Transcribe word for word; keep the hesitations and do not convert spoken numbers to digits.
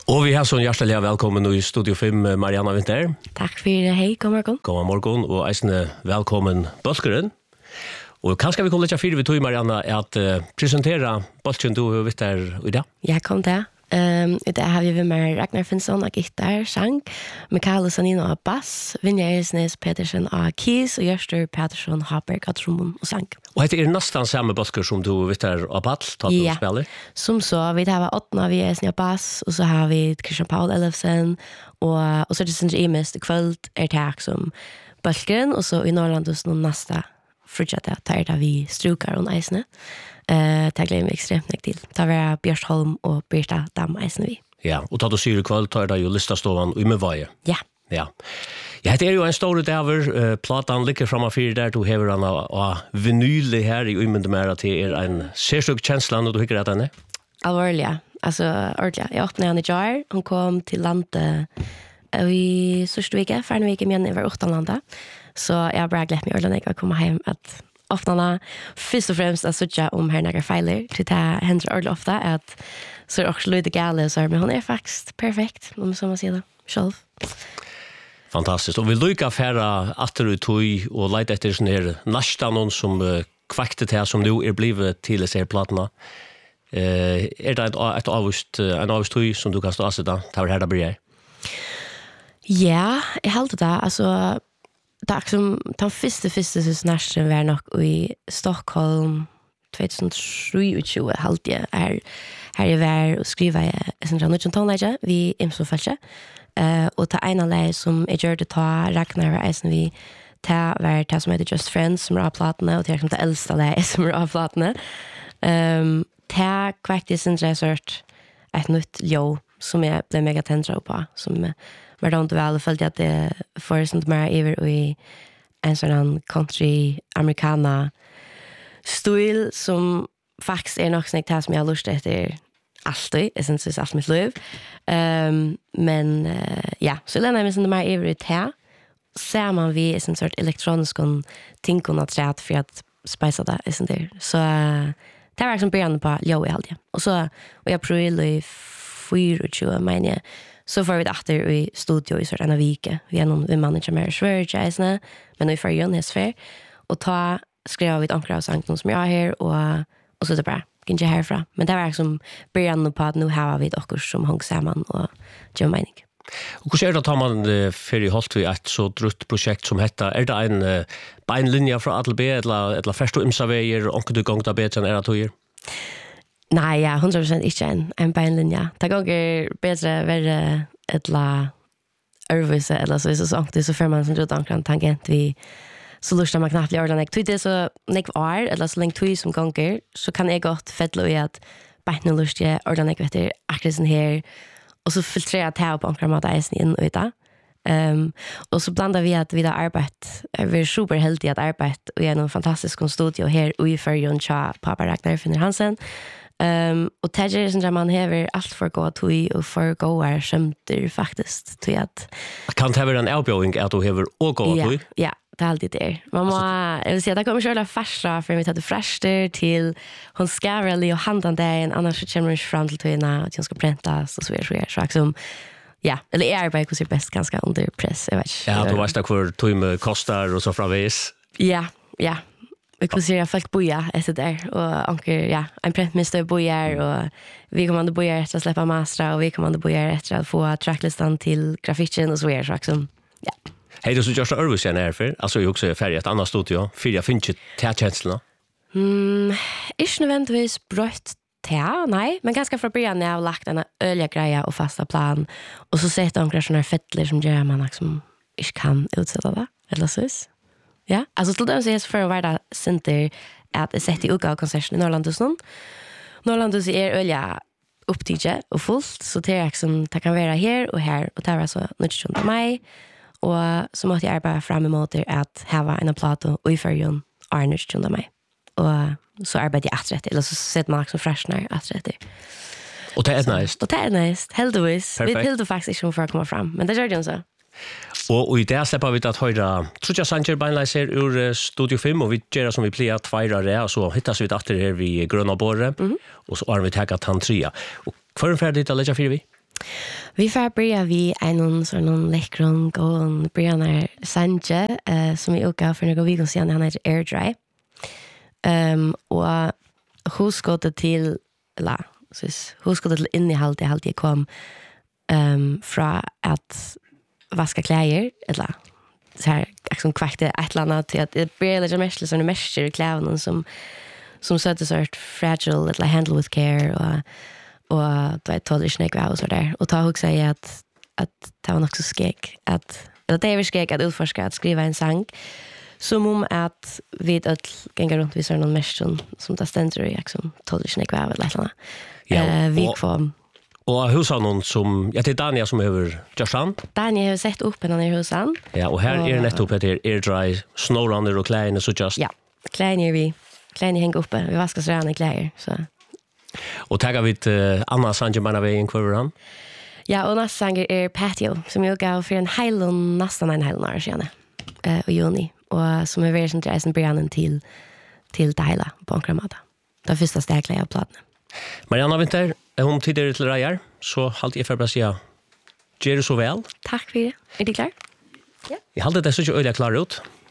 Och vi har så hjärtligt välkommen i Studio fem Marianna Winter. Tack för det. Hej, god morgon. God morgon och eisne välkommen Bölkeren. Och kanske vi kommer lägga fyra vid tog Marianna att uh, presentera Bölkeren du vet där idag. Jag kom där. Um, idag har vi med Ragnar Finnsson och gitarr, sang, Mikael Sanino och bass, Vinja Ersnes Petersen och keys och Görstur Petersson Haberg och trummon och sang. Och det är nästan samma Bölker som du vet där och ball tar du ja. spelar. Som så, vi har åtta vi Ersnes och bass och så har vi Christian Paul Ellefsen och och så är det Sindre Imest kväll är tag som Bölkeren och så i Norrland och så nästa fortsätta tar där vi strukar och Eisne. Eh, uh, tacklar mig extremt mycket till. Ta vara Björstholm och Birta Dam Eisen vi. Ja, och ta då syre kväll tar det ju listastovan i med varje. Ja. Ja. Ja, det är ju en stor daver uh, platan ligger framför där du har den av vinyl här i Umeå med att det är en särskild känsla och du tycker att den är. Allvarliga. Alltså ordentligt. Jag öppnade den i jar. Hon kom till landet i sista veckan, förra veckan men det var åtta landa. Så jag bara glädde mig ordentligt att komma hem att ofta först och främst att söka om här några filer till det händer ordentligt ofta att så är också lite galet så men hon är faktiskt perfekt om så man säger det själv. Fantastiskt. Och vi lycka färra att du tog och lite efter sån här nästa någon som uh, kvackte det här som nu är blivit till sig plattorna. Eh, är det ett, ett avust, en avustøy som du kan stå av det här det blir? Ja, jag helt det. Alltså, det är som den första första snarsen var nog i Stockholm tjugohundratjugo helt jag är här i vär och skriva en sån här tonläge vi imsofalche. Eh och ta ena läge som är gjort att ta Ragnar och Eisen vi ta var det som heter Just Friends som är av plattorna och det är som det äldsta läge som är av plattorna. Ehm ta kvaktis en resort ett nytt jo som jag blev mega tändra på som var det inte väl följde att det får sånt mer över i en sån country americana stil som faktiskt är nog snägt här som jag har lust efter alltid, jag syns det allt mitt liv. Um, men uh, ja, så lämnar jag sånt mer över i här ser man vi är en sort elektronisk ting att säga för att spisa det är sånt där. Så uh, det var liksom början på jo i allt. Och så och jag provade i tjugofyra men jag så får vi det efter i studio i sådana vecka. Vi är någon vi manager med Sverige men vi får ju en sfär och ta skriva vid omkring sankton som jag har här och och så det bara kan jag härifrån. Men det var liksom början på att nu har vi dockor som hang samman och gör mening. Och hur är det att man för i hållt vi ett så drutt projekt som heter är det en uh, beinlinje från A till B eller eller först och imsa vägar och du gång där bättre än era tojer? Nej, ja, hundra procent inte en, en beinlinje. Det går bättre vara ett la örvise eller så är så sånt det så för man som drutt omkring tangent vi så lustar man knappt göra det. Tog det så nek var eller så länge tog som gånger så kan jag gott fettla i att bättre lustig ordentligt vet du akkurat sån här och så filtrera det på omkring mat isen in och uta. Um, och så blandar vi att vi har arbetat vi är super heldig att arbeta och är en fantastisk studio här i Färjön cha pappa Ragnar Finner Hansen. Um, och täger som där man häver allt för gå tog och för gå är skämter faktiskt till att kan det vara en outgoing att du häver och gå tog? Ja, det är alltid det. Man må, jag vill säga, det kommer köra färsta för vi tar det fräster till hon ska väl och handan där annars så kommer det fram till tøyna att hon ska printas och så vidare så är så liksom ja, eller är bara hur bäst ganska under press jag vet. Ja, du vet hur tøyme kostar och så framvis. Ja, ja. Vi kan se folk boja efter där och anker ja, en printmister bojar och vi kommer att boja efter att släppa mastra och vi kommer att boja efter att få tracklistan till grafiken och så vidare så liksom ja. Hej, du så just Örvus igen här för. Alltså jag också färdig ett annat studio. För jag finns ju tätkänslan. Mm, inte nödvändigtvis brött tä, nej, men ganska från början när jag har lagt en öliga greja och fasta plan och så sätter de kanske några fettler som gör man liksom inte kan utsätta det eller så. Ja, alltså till dem så är det för att vara center att sätta i uka konserten i Norrlandusnon. Norrlandus är öliga upptidje och fullt så det är liksom det kan vara här och här och det var så nittonde maj. Och så måste jag arbeta fram emot att ha en plato och i Färjön Arners tjunda mig. Och så arbetar jag atträtt eller så sätter man också fräschnar atträtt. Och det är nice. Och det är nice. Heldigvis. Vi hilde faktiskt inte för att komma fram. Men det gör det ju så. Og, og i det slipper vi at høyre Trudja Sanger beinleiser ur Studio fem, og vi gjør som vi pleier tveirare, og så hittas vi etter her vi Grønna Borre, mm -hmm. og så har vi taget han trea. Og hva er den ferdig til å legge fire vi? Vi får börja vi en sån någon läckron och börja när Sanje eh som vi åker för några veckor sedan han heter Air Dry. Ehm och huskottet till la så huskottet till innehåll det halt jag kom ehm från att vaska kläder eller så här liksom kvakte ett eller annat till att det blir lite mest som mest kläderna som som sätter sort fragile little handle with care och och då jag tog det snägg var så där och ta också säga att att det var också skek att eller det är väl skek att utforska att skriva en sång som om att vi att gänga runt vi så någon mest som som tar ständer i liksom tog det snägg var eller såna eh vi kvar och hur sa någon som jag till Daniel som över Justin Daniel har sett upp den i husan ja och här är det nettopp heter Air Dry snowrunner och kläder så just ja kläder vi kläder hänger uppe vi vaskar så i kläder så och taggar vi uh, Anna Sanje Manavägen kvar han. Ja, och nästa sång är Patio som jag gav för en hel nästan en hel år sedan. Eh och juni och som är version till början till till Daila på Ankramata. Det första stäckla jag planen. Marianne Winter, är hon tidigare till Rajar så halt jag för bara säga gör det så väl. Tack för det. Är du klar? Ja. Jag hade det så ju öliga klar ut.